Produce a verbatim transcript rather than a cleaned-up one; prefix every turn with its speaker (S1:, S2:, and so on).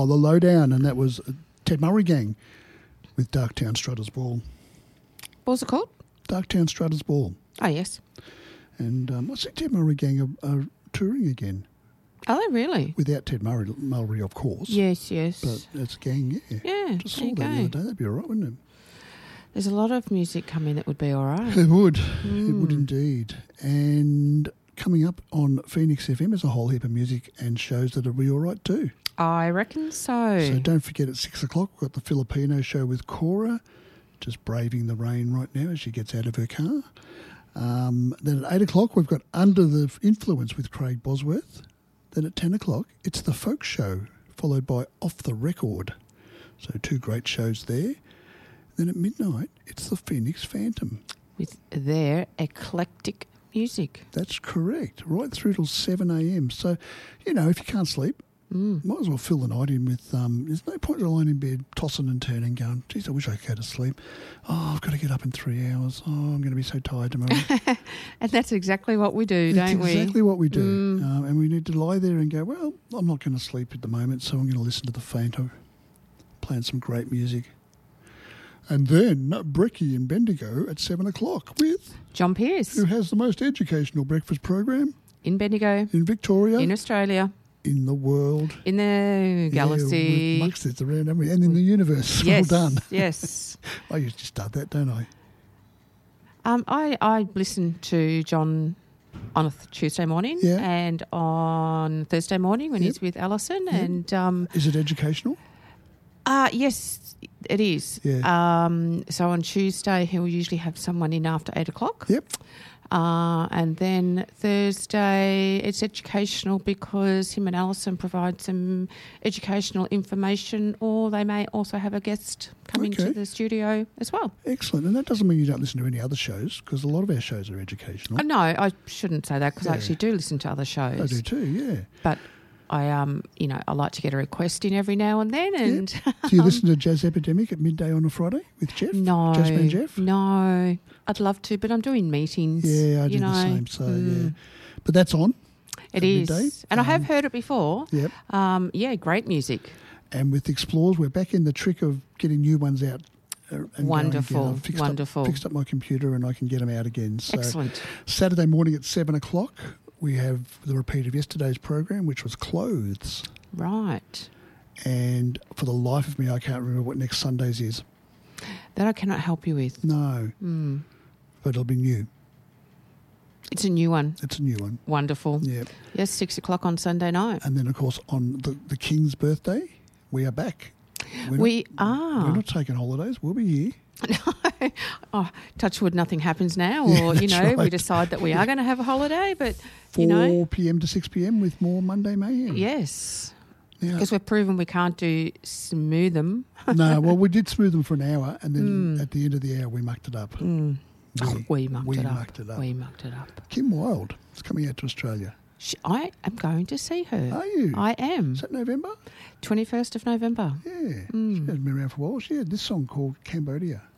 S1: Oh, The Lowdown, and that was Ted Murray Gang with Darktown Strutters Ball.
S2: What was it called?
S1: Darktown Strutters Ball.
S2: Oh, yes.
S1: And um, I see Ted Murray Gang are, are touring again.
S2: Are they really?
S1: Without Ted Murray, Murray, of course.
S2: Yes, yes.
S1: But it's a gang, yeah.
S2: Yeah,
S1: Just
S2: there
S1: saw
S2: you
S1: that the
S2: go.
S1: other day. That'd be all right, wouldn't it?
S2: There's a lot of music coming that would be all right.
S1: It would.
S2: Mm.
S1: It would indeed. And coming up on Phoenix F M is a whole heap of music and shows that'll be all right too.
S2: I reckon so.
S1: So don't forget at six o'clock we've got the Filipino show with Cora, just braving the rain right now as she gets out of her car. Um, then at eight o'clock we've got Under the Influence with Craig Bosworth. Then at ten o'clock it's the Folk Show, followed by Off the Record. So two great shows there. Then at midnight it's the Phoenix Phantom.
S2: With their eclectic music.
S1: That's correct, right through till seven a.m. So, you know, if you can't sleep,
S2: Mm.
S1: might as well fill the night in with, um, there's no point in lying in bed, tossing and turning, going, geez, I wish I could go to sleep. Oh, I've got to get up in three hours. Oh, I'm going to be so tired tomorrow.
S2: And that's exactly what we do,
S1: That's
S2: don't we?
S1: exactly what we do.
S2: Mm.
S1: Um, and we need to lie there and go, well, I'm not going to sleep at the moment, so I'm going to listen to the Phantom, playing some great music. And then Brekkie and Bendigo at seven o'clock with
S2: John Pearce
S1: who has the most educational breakfast program
S2: in Bendigo,
S1: in Victoria,
S2: in Australia,
S1: in the world,
S2: in the galaxy.
S1: Yeah, we've muxed it around, haven't we? And in the universe.
S2: Yes,
S1: Well done.
S2: yes.
S1: I used to start that, don't I?
S2: Um, I, I listen to John on a th- Tuesday morning
S1: Yeah.
S2: and on Thursday morning when
S1: Yep.
S2: he's with Alison.
S1: Yep.
S2: And um,
S1: Is it educational?
S2: uh, yes, it is.
S1: Yeah.
S2: Um, so on Tuesday he'll usually have someone in after eight o'clock.
S1: Yep.
S2: Uh, and then Thursday, it's educational because him and Alison provide some educational information, or they may also have a guest coming
S1: Okay.
S2: to the studio as well.
S1: Excellent. And that doesn't mean you don't listen to any other shows, because a lot of our shows are educational.
S2: Uh, no, I shouldn't say that because I
S1: Yeah.
S2: actually do listen to other shows.
S1: I do too, yeah.
S2: But I, um, you know, I like to get a request in every now and then. And
S1: Do you listen to Jazz Epidemic at midday on a Friday with Jeff?
S2: no,
S1: Jazzman Jeff?
S2: no, I'd love to, but I'm doing meetings.
S1: Yeah, I do
S2: you know.
S1: the same. So,
S2: Mm.
S1: yeah. But that's on.
S2: It
S1: at
S2: is,
S1: midday.
S2: and I have
S1: Um,
S2: heard it before.
S1: Yep.
S2: Um, yeah, great music.
S1: And with Explores, we're back in the trick of getting new ones out. uh, and going
S2: Wonderful,
S1: again. I've fixed
S2: wonderful.
S1: Up, fixed up my computer and I can get them out again. So
S2: Excellent.
S1: Saturday morning at seven o'clock, we have the repeat of yesterday's program, which was Clothes.
S2: Right.
S1: And for the life of me, I can't remember what next Sunday's is.
S2: That I cannot help you with.
S1: No,
S2: Mm.
S1: but it'll be new.
S2: It's a new one.
S1: It's a new one.
S2: Wonderful.
S1: Yeah.
S2: Yes, six o'clock on Sunday night.
S1: And then, of course, on the, the King's birthday, we are back. We're
S2: We
S1: not,
S2: are.
S1: We're not taking holidays. We'll be here.
S2: No. Oh, touch wood, nothing happens now.
S1: Yeah,
S2: Or, you
S1: that's
S2: know, we
S1: right.
S2: decide that we are going to have a holiday, but,
S1: four
S2: you know.
S1: p.m. to six p.m. with more Monday Mayhem.
S2: Yes.
S1: Now,
S2: Because we've proven we can't do smooth them.
S1: no, well, we did smooth them for an hour, and then
S2: Mm.
S1: at the end of the hour, we mucked it up.
S2: Mm. Oh, we mucked
S1: we
S2: it up.
S1: mucked it up.
S2: We mucked it up.
S1: Kim Wilde is coming out to Australia.
S2: She, I am going to see her.
S1: Are you?
S2: I am.
S1: Is that November?
S2: twenty-first of November.
S1: Yeah.
S2: Mm.
S1: She hasn't been around for a while. She had this song called Cambodia.